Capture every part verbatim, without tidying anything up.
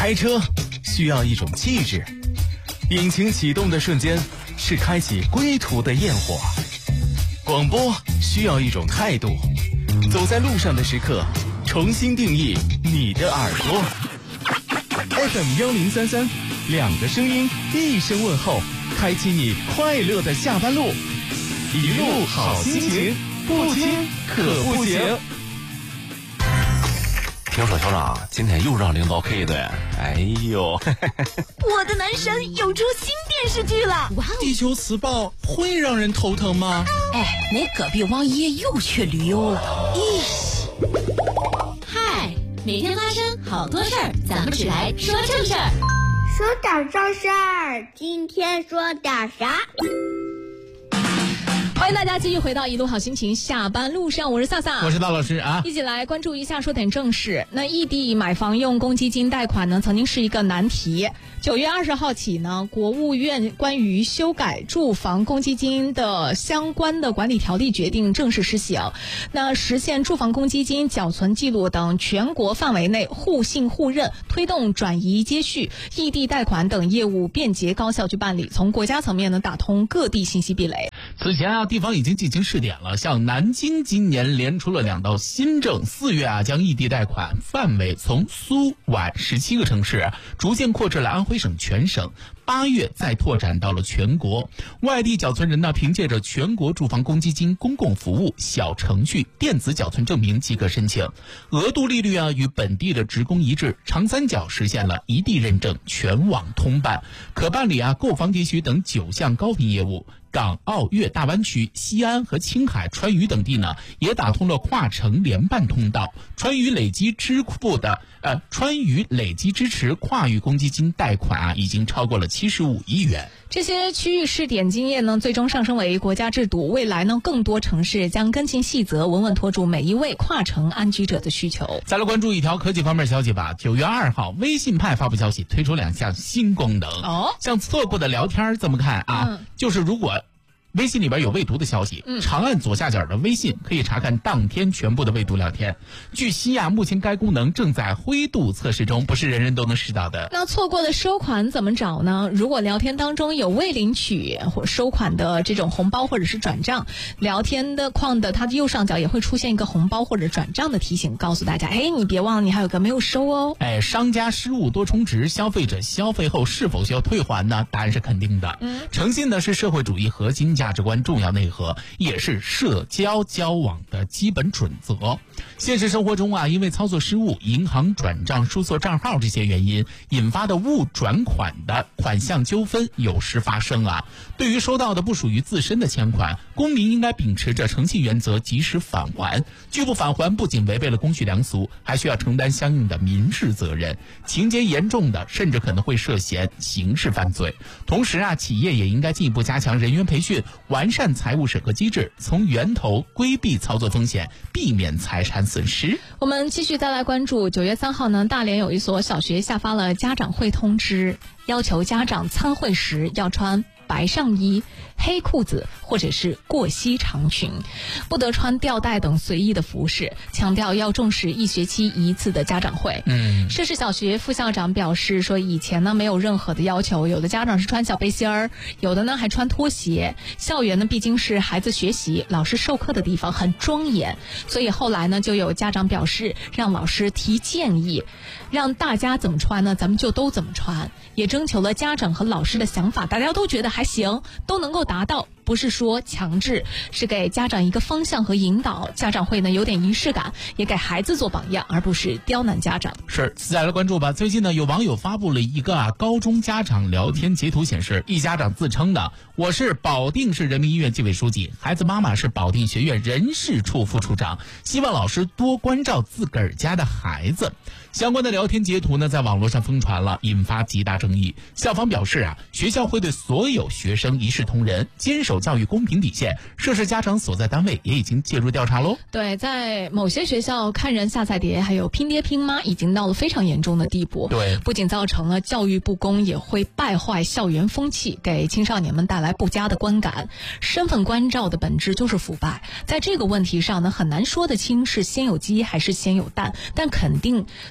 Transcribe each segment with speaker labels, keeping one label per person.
Speaker 1: 开车需要一种气质，引擎启动的瞬间是开启归途的焰火。广播需要一种态度，走在路上的时刻，重新定义你的耳朵。F M 幺零三三，两个声音，一声问候，开启你快乐的下班路，一路好心情，不听可不行。
Speaker 2: 听说校长今天又让领导 K 的，哎呦！
Speaker 3: 我的男神又出新电视剧了！
Speaker 4: 哇！地球磁暴会让人头疼吗？
Speaker 3: 哎，那隔壁王爷又去旅游了。咦！
Speaker 5: 嗨，每天发生好多事儿，咱们只来说正事儿。
Speaker 6: 说点正事儿，今天说点啥？
Speaker 3: 欢迎大家继续回到一路好心情下班路上，我是萨萨，
Speaker 4: 我是大老师啊，
Speaker 3: 一起来关注一下，说点正事。那异地买房用公积金贷款呢，曾经是一个难题。九月二十号起呢，国务院关于修改住房公积金的相关的管理条例决定正式施行。那实现住房公积金缴存记录等全国范围内互信互认，推动转移接续、异地贷款等业务便捷高效去办理。从国家层面呢，打通各地信息壁垒。
Speaker 4: 此前啊，地方已经进行试点了，像南京今年连出了两道新政，四月啊将异地贷款范围从苏皖十七个城市逐渐扩至了安徽省全省，八月再拓展到了全国。外地缴存人呢，凭借着全国住房公积金公共服务小程序电子缴存证明即可申请，额度利率啊与本地的职工一致，长三角实现了一地认证，全网通办，可办理啊购房地区等九项高频业务。港澳粤大湾区、西安和青海、川渝等地呢，也打通了跨城联办通道。川渝累计支付的呃，川渝累计支持跨域公积金贷款啊，已经超过了七十五亿元。
Speaker 3: 这些区域试点经验呢，最终上升为国家制度。未来呢，更多城市将跟进细则，稳稳拖住每一位跨城安居者的需求。
Speaker 4: 再来关注一条科技方面消息吧。九月二号，微信派发布消息，推出两项新功能。哦，像错过的聊天怎么看啊？嗯、就是如果微信里边有未读的消息，嗯，长按左下角的微信可以查看当天全部的未读聊天。据悉啊，目前该功能正在灰度测试中，不是人人都能试到的。
Speaker 3: 那错过的收款怎么找呢？如果聊天当中有未领取或收款的这种红包或者是转账，聊天的框的它的右上角也会出现一个红包或者转账的提醒，告诉大家，哎，你别忘了你还有个没有收哦。
Speaker 4: 哎，商家失误多充值，消费者消费后是否需要退还呢？答案是肯定的。嗯，诚信呢是社会主义核心价值观重要内核，也是社交交往的基本准则。现实生活中啊，因为操作失误、银行转账输错账号这些原因引发的误转款的款项纠纷有时发生啊。对于收到的不属于自身的钱款，公民应该秉持着诚信原则及时返还。拒不返还不仅违背了公序良俗，还需要承担相应的民事责任，情节严重的甚至可能会涉嫌刑事犯罪。同时啊，企业也应该进一步加强人员培训，完善财务审核机制，从源头规避操作风险，避免财产损失。
Speaker 3: 我们继续再来关注，九月三号呢，大连有一所小学下发了家长会通知，要求家长参会时要穿白上衣、黑裤子或者是过膝长裙，不得穿吊带等随意的服饰，强调要重视一学期一次的家长会。嗯，涉事小学副校长表示说，以前呢没有任何的要求，有的家长是穿小背心儿，有的呢还穿拖鞋。校园呢毕竟是孩子学习、老师授课的地方，很庄严，所以后来呢就有家长表示让老师提建议，让大家怎么穿呢，咱们就都怎么穿，也征求了家长和老师的想法，大家都觉得还行，都能够达到，不是说强制，是给家长一个方向和引导。家长会呢有点仪式感，也给孩子做榜样，而不是刁难家长。
Speaker 4: 是，再来关注吧。最近呢，有网友发布了一个啊高中家长聊天截图，显示一家长自称的，我是保定市人民医院纪委书记，孩子妈妈是保定学院人事处副处长，希望老师多关照自个儿家的孩子。相关的聊天截图呢，在网络上疯传了，引发极大争议。校方表示啊，学校会对所有学生一视同仁，坚守教育公平底线。涉事家长所在单位也已经介入调查喽。
Speaker 3: 对，在某些学校，看人下菜碟，还有拼爹拼妈，已经到了非常严重的地步。
Speaker 4: 对，
Speaker 3: 不仅造成了教育不公，也会败坏校园风气，给青少年们带来不佳的观感。身份关照的本质就是腐败，在这个问题上呢，很难说得清是先有鸡还是先有蛋，但肯定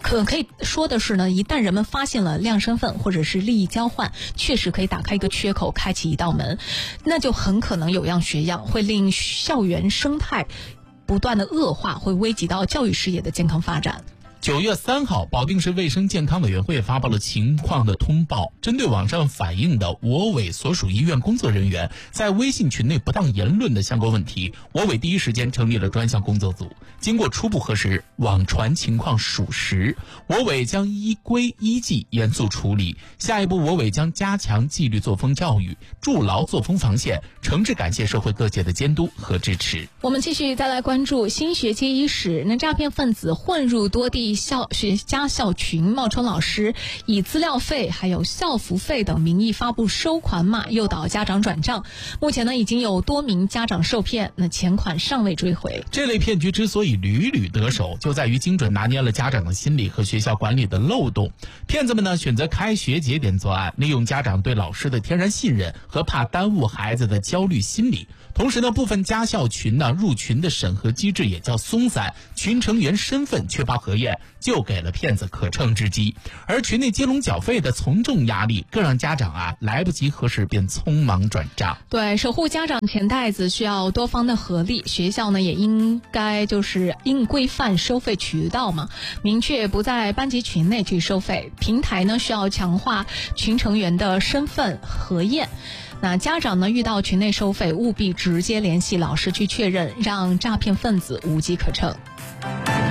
Speaker 3: 可可以说的是呢，一旦人们发现了亮身份或者是利益交换，确实可以打开一个缺口，开启一道门，那就很可能有样学样，会令校园生态不断的恶化，会危及到教育事业的健康发展。
Speaker 4: 九月三号，保定市卫生健康委员会发布了情况的通报，针对网上反映的我委所属医院工作人员在微信群内不当言论的相关问题，我委第一时间成立了专项工作组。经过初步核实，网传情况属实，我委将依规依纪严肃处理。下一步，我委将加强纪律作风教育，筑牢作风防线，诚挚感谢社会各界的监督和支持。
Speaker 3: 我们继续再来关注新学期伊始，那诈骗分子混入多地校学家校群，冒充老师，以资料费还有校服费等名义发布收款码，诱导家长转账。目前呢，已经有多名家长受骗，那钱款尚未追回。
Speaker 4: 这类骗局之所以屡屡得手，就在于精准拿捏了家长的心理和学校管理的漏洞。骗子们呢，选择开学节点作案，利用家长对老师的天然信任和怕耽误孩子的焦虑心理。同时呢，部分家校群呢入群的审核机制也较松散，群成员身份缺乏核验，就给了骗子可乘之机。而群内接龙缴费的从众压力，更让家长啊来不及核实便匆忙转账。
Speaker 3: 对，守护家长钱袋子需要多方的合力，学校呢也应该就是应规范收费渠道嘛，明确不在班级群内去收费。平台呢需要强化群成员的身份核验。那家长呢遇到群内收费，务必直接联系老师去确认，让诈骗分子无机可乘。